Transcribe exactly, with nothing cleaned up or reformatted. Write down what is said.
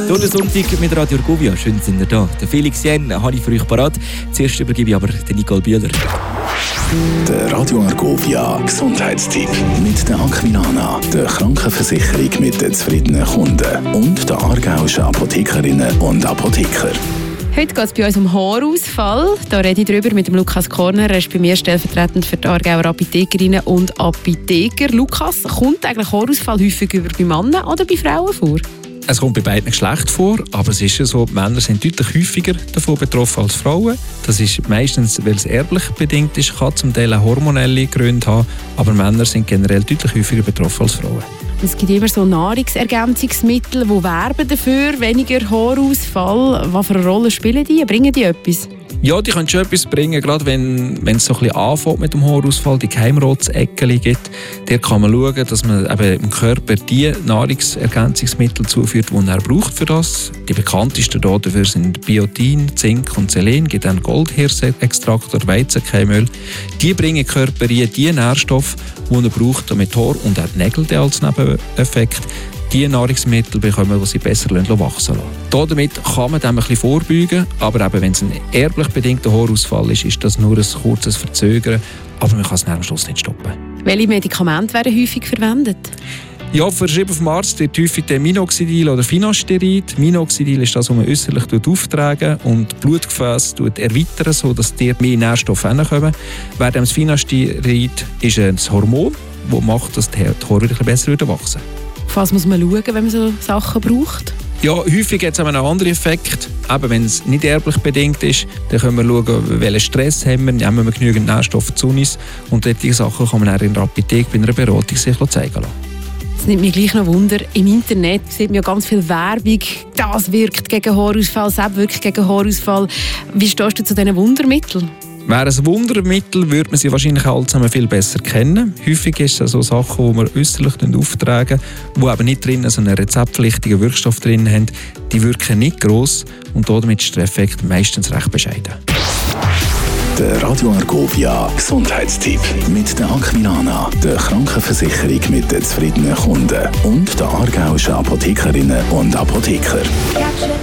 Durch den Sonntag mit Radio Argovia. Schön sind ihr da. Den Felix Jen habe ich für euch parat. Zuerst übergebe ich aber den Nicole Bühler. Der Radio Argovia Gesundheitstipp mit der Aquilana, der Krankenversicherung mit den zufriedenen Kunden und der aargauischen Apothekerinnen und Apotheker. Heute geht es bei uns um Haarausfall. Da rede ich darüber mit dem Lukas Korner. Er ist bei mir stellvertretend für die Aargauer Apothekerinnen und Apotheker. Lukas, kommt eigentlich Haarausfall häufiger bei Männern oder bei Frauen vor? Es kommt bei beiden Geschlechtern vor, aber es ist ja so, Männer sind deutlich häufiger davon betroffen als Frauen. Das ist meistens, weil es erblich bedingt ist, kann zum Teil auch hormonelle Gründe haben, aber Männer sind generell deutlich häufiger betroffen als Frauen. Es gibt immer so Nahrungsergänzungsmittel, die werben dafür, weniger Haarausfall. Was für eine Rolle spielen die? Bringen die etwas? Ja, die können schon etwas bringen, gerade wenn, wenn es so ein bisschen anfängt mit dem Haarausfall, die Keimrotzecken gibt. Da kann man schauen, dass man eben im Körper die Nahrungsergänzungsmittel zuführt, die er braucht für das. Die bekanntesten dafür sind Biotin, Zink und Selen, gibt dann Goldhirschextrakt oder Weizenkeimöl. Die bringen den Körper rein, die Nährstoffe, die er braucht, damit Haar und auch die Nägel als Nebeneffekt die Nahrungsmittel bekommen, die sie besser wachsen lassen. Damit kann man dem ein bisschen vorbeugen, aber eben, wenn es ein erblich bedingter Haarausfall ist, ist das nur ein kurzes Verzögern, aber man kann es am Schluss nicht stoppen. Welche Medikamente werden häufig verwendet? Ja, verschrieben vom Arzt wird häufig der Minoxidil oder Finasterid. Minoxidil ist das, was man äußerlich auftragen und Blutgefäße erweitern, sodass die mehr Nährstoffe hinkommen. Während das Finasterid ist ein Hormon, das macht, dass die Haare wieder besser wachsen. Auf was muss man schauen, wenn man so Sachen braucht? Ja, häufig hat es einen anderen Effekt. Eben, wenn es nicht erblich bedingt ist, dann können wir schauen, welchen Stress haben wir, nehmen wir genügend Nährstoffe zu uns. Und solche Sachen kann man auch in der Apotheke bei einer Beratung sich zeigen lassen. Es nimmt mich gleich noch Wunder, im Internet sieht man ja ganz viel Werbung, das wirkt gegen Haarausfall, das wirkt gegen Haarausfall. Wie stehst du zu diesen Wundermitteln? Wäre ein Wundermittel, würde man sie wahrscheinlich alle zusammen viel besser kennen. Häufig ist es so Sachen, die wir äußerlich auftragen, die aber nicht drin so einen rezeptpflichtigen Wirkstoff drin haben. Die wirken nicht gross und damit ist der Effekt meistens recht bescheiden. Der Radio Argovia Gesundheitstipp mit der Aquilana, der Krankenversicherung mit den zufriedenen Kunden und der aargauischen Apothekerinnen und Apotheker.